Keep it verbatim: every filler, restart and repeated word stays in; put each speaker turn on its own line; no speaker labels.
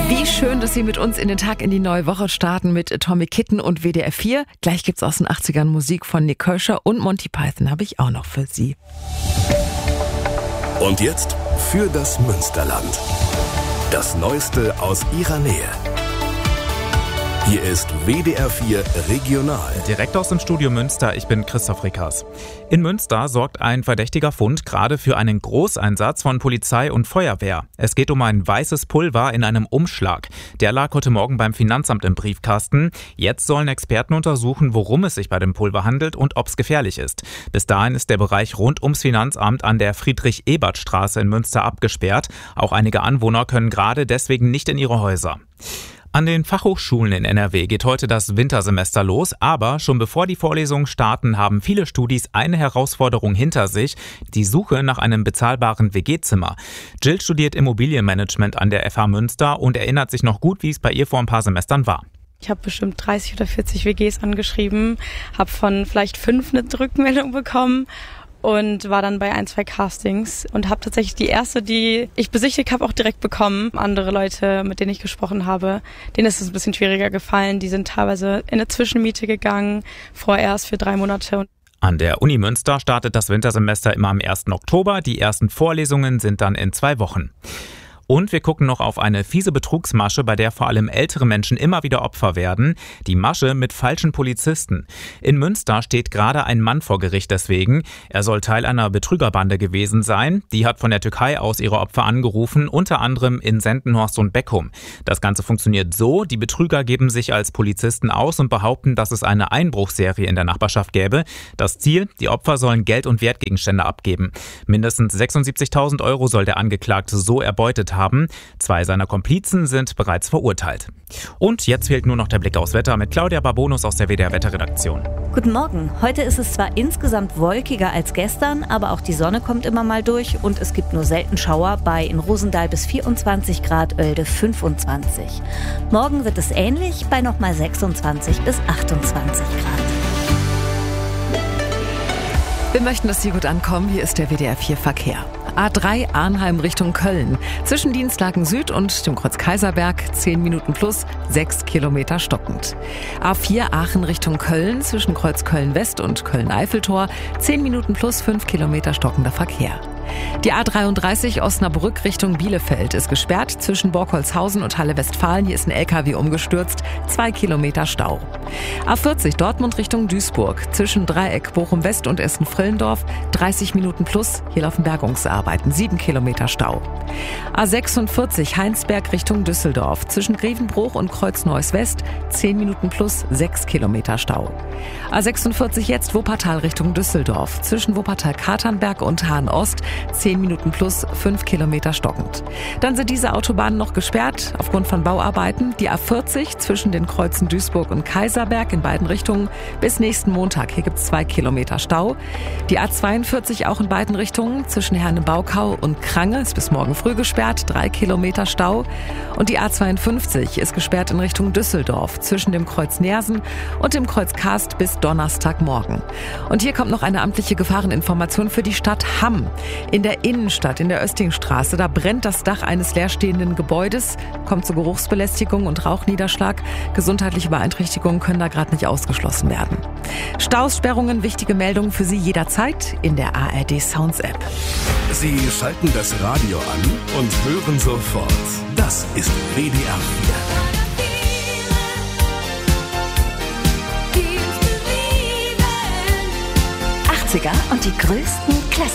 Wie schön, dass Sie mit uns in den Tag in die neue Woche starten mit Tommy Kitten und W D R vier. Gleich gibt's aus den achtzigern Musik von Nick Kershaw und Monty Python habe ich auch noch für Sie.
Und jetzt für das Münsterland. Das Neueste aus Ihrer Nähe. Hier ist W D R vier Regional.
Direkt aus dem Studio Münster, ich bin Christoph Rickers. In Münster sorgt ein verdächtiger Fund gerade für einen Großeinsatz von Polizei und Feuerwehr. Es geht um ein weißes Pulver in einem Umschlag. Der lag heute Morgen beim Finanzamt im Briefkasten. Jetzt sollen Experten untersuchen, worum es sich bei dem Pulver handelt und ob es gefährlich ist. Bis dahin ist der Bereich rund ums Finanzamt an der Friedrich-Ebert-Straße in Münster abgesperrt. Auch einige Anwohner können gerade deswegen nicht in ihre Häuser. An den Fachhochschulen in N R W geht heute das Wintersemester los, aber schon bevor die Vorlesungen starten, haben viele Studis eine Herausforderung hinter sich, die Suche nach einem bezahlbaren W G-Zimmer. Jill studiert Immobilienmanagement an der F H Münster und erinnert sich noch gut, wie es bei ihr vor ein paar Semestern war.
Ich habe bestimmt dreißig oder vierzig W Gs angeschrieben, habe von vielleicht fünf eine Rückmeldung bekommen und war dann bei ein, zwei Castings und habe tatsächlich die erste, die ich besichtigt habe, auch direkt bekommen. Andere Leute, mit denen ich gesprochen habe, denen ist es ein bisschen schwieriger gefallen. Die sind teilweise in eine Zwischenmiete gegangen, vorerst für drei Monate.
An der Uni Münster startet das Wintersemester immer am ersten Oktober. Die ersten Vorlesungen sind dann in zwei Wochen. Und wir gucken noch auf eine fiese Betrugsmasche, bei der vor allem ältere Menschen immer wieder Opfer werden. Die Masche mit falschen Polizisten. In Münster steht gerade ein Mann vor Gericht deswegen. Er soll Teil einer Betrügerbande gewesen sein. Die hat von der Türkei aus ihre Opfer angerufen, unter anderem in Sendenhorst und Beckum. Das Ganze funktioniert so, die Betrüger geben sich als Polizisten aus und behaupten, dass es eine Einbruchsserie in der Nachbarschaft gäbe. Das Ziel, die Opfer sollen Geld und Wertgegenstände abgeben. Mindestens sechsundsiebzigtausend Euro soll der Angeklagte so erbeutet haben. haben. Zwei seiner Komplizen sind bereits verurteilt. Und jetzt fehlt nur noch der Blick aufs Wetter mit Claudia Barbonus aus der W D R-Wetterredaktion.
Guten Morgen. Heute ist es zwar insgesamt wolkiger als gestern, aber auch die Sonne kommt immer mal durch und es gibt nur selten Schauer bei in Rosendahl bis vierundzwanzig Grad, Oelde fünfundzwanzig. Morgen wird es ähnlich bei nochmal sechsundzwanzig bis achtundzwanzig Grad.
Wir möchten, dass Sie gut ankommen. Hier ist der W D R vier Verkehr. A drei Arnheim Richtung Köln. Zwischen Dienstlaken Süd und dem Kreuz Kaiserberg zehn Minuten plus, sechs Kilometer stockend. A vier Aachen Richtung Köln. Zwischen Kreuz Köln West und Köln-Eiffeltor zehn Minuten plus, fünf Kilometer stockender Verkehr. Die A dreiunddreißig Osnabrück Richtung Bielefeld ist gesperrt. Zwischen Borkholzhausen und Halle-Westfalen, hier ist ein L K W umgestürzt, zwei Kilometer Stau. A vierzig Dortmund Richtung Duisburg. Zwischen Dreieck Bochum-West und Essen-Frillendorf dreißig Minuten plus, hier laufen Bergungsarbeiten, sieben Kilometer Stau. A sechsundvierzig Heinsberg Richtung Düsseldorf. Zwischen Grevenbruch und Kreuz-Neuss-West zehn Minuten plus, sechs Kilometer Stau. A sechsundvierzig jetzt Wuppertal Richtung Düsseldorf. Zwischen Wuppertal-Katernberg und Hahn-Ost zehn Minuten plus, fünf Kilometer stockend. Dann sind diese Autobahnen noch gesperrt aufgrund von Bauarbeiten. Die A vierzig zwischen den Kreuzen Duisburg und Kaiserberg in beiden Richtungen bis nächsten Montag. Hier gibt es zwei Kilometer Stau. Die A zweiundvierzig auch in beiden Richtungen zwischen Herne-Baukau und Krange ist bis morgen früh gesperrt, drei Kilometer Stau. Und die A zweiundfünfzig ist gesperrt in Richtung Düsseldorf zwischen dem Kreuz Neersen und dem Kreuz Karst bis Donnerstagmorgen. Und hier kommt noch eine amtliche Gefahreninformation für die Stadt Hamm. In der Innenstadt, in der Östingstraße, da brennt das Dach eines leerstehenden Gebäudes, kommt zu Geruchsbelästigung und Rauchniederschlag. Gesundheitliche Beeinträchtigungen können da gerade nicht ausgeschlossen werden. Staussperrungen, wichtige Meldungen für Sie jederzeit in der A R D Sounds App.
Sie schalten das Radio an und hören sofort. Das ist W D R vier.
achtziger und die größten Classics.